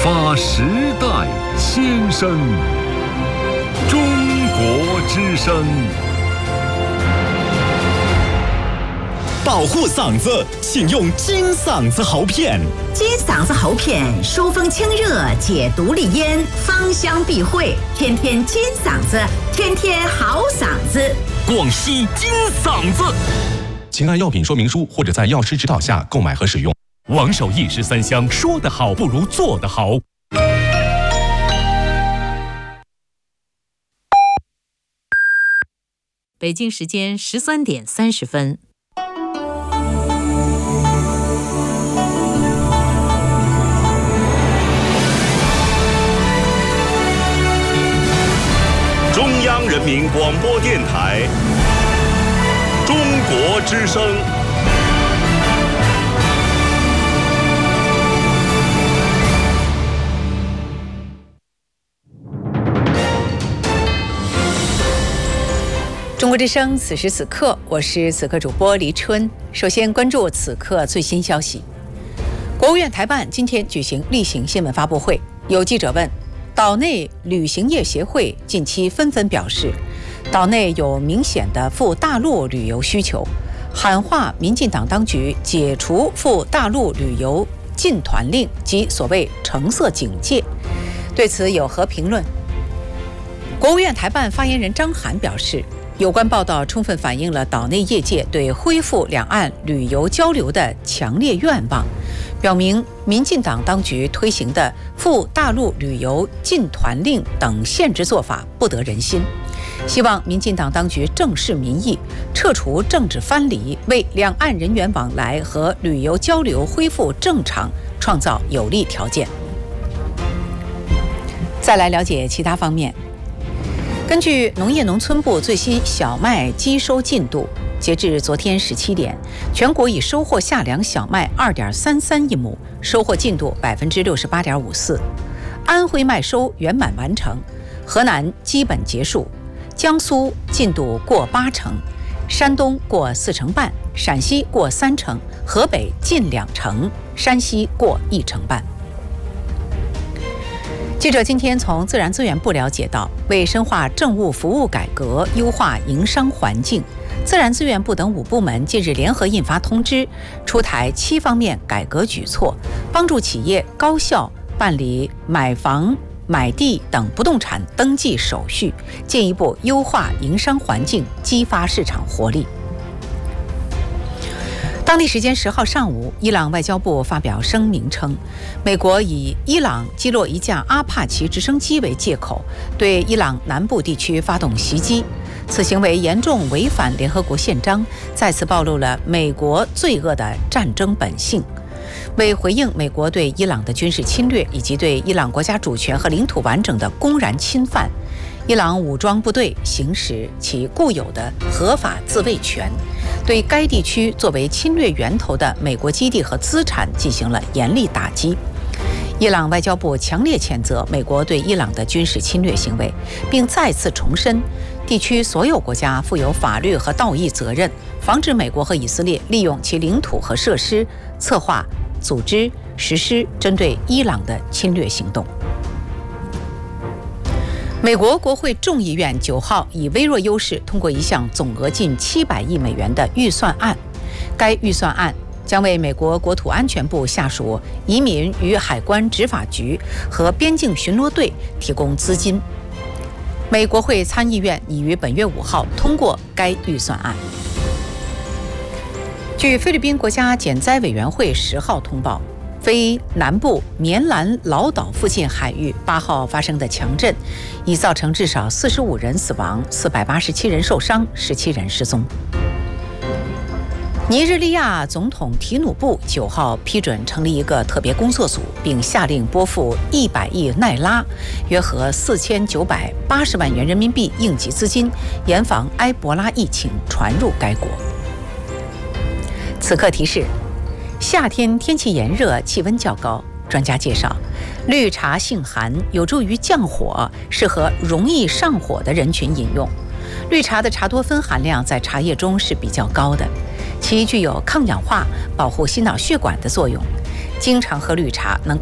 发时代心声，中国之声。 保护嗓子，请用金嗓子喉片。 金嗓子喉片疏风清热，解毒利咽，芳香避秽，天天金嗓子，天天好嗓子。 广西金嗓子。 请按药品说明书或者在药师指导下购买和使用。 王守义13香，说得好不如做得好。 北京时间13点30分。 中央人民广播电台中国之声。 中国之声，此时此刻，我是此刻主播黎春。首先关注此刻最新消息。国务院台办今天举行例行新闻发布会，有记者问，岛内旅行业协会近期纷纷表示，岛内有明显的赴大陆旅游需求，喊话民进党当局解除赴大陆旅游禁团令及所谓橙色警戒。对此有何评论？国务院台办发言人张涵表示，有关报道充分反映了岛内业界对恢复两岸旅游交流的强烈愿望，表明民进党当局推行的赴大陆旅游禁团令等限制做法不得人心，希望民进党当局正视民意，撤除政治藩篱，为两岸人员往来和旅游交流恢复正常创造有利条件。再来了解其他方面。根据农业农村部最新小麦基收进度，截至昨天17点，全国已收获夏粮小麦2.33亿亩，收获进度68.54%。安徽麦收圆满完成，河南基本结束，江苏进度过80%，山东过4成半，陕西过3成，河北近2成，山西过1成半。记者今天从自然资源部了解到，为深化政务服务改革，优化营商环境，自然资源部等5部门近日联合印发通知，出台7方面改革举措，帮助企业高效办理买房、买地等不动产登记手续，进一步优化营商环境，激发市场活力。当地时间10号上午，伊朗外交部发表声明称，美国以伊朗击落一架阿帕奇直升机为借口，对伊朗南部地区发动袭击，此行为严重违反联合国宪章，再次暴露了美国罪恶的战争本性。为回应美国对伊朗的军事侵略以及对伊朗国家主权和领土完整的公然侵犯，伊朗武装部队行使其固有的合法自卫权，对该地区作为侵略源头的美国基地和资产进行了严厉打击。伊朗外交部强烈谴责美国对伊朗的军事侵略行为，并再次重申，地区所有国家负有法律和道义责任，防止美国和以色列利用其领土和设施策划、组织、实施针对伊朗的侵略行动。美国国会众议院9号以微弱优势通过一项总额近700亿美元的预算案，该预算案将为美国国土安全部下属移民与海关执法局和边境巡逻队提供资金。美国会参议院已于本月5号通过该预算案。据菲律宾国家减灾委员会10号通报，菲南部棉兰老岛附近海域8号发生的强震，已造成至少45人死亡，487人受伤，17人失踪。尼日利亚总统提努布9号批准成立一个特别工作组，并下令拨付100亿奈拉，约合4980万元人民币应急资金，严防埃博拉疫情传入该国。此刻提示：夏天天气炎热，气温较高。专家介绍，绿茶性寒，有助于降火，适合容易上火的人群饮用。绿茶的茶多酚含量在茶叶中是比较高的，其具有抗氧化、保护心脑血管的作用。经常喝绿茶能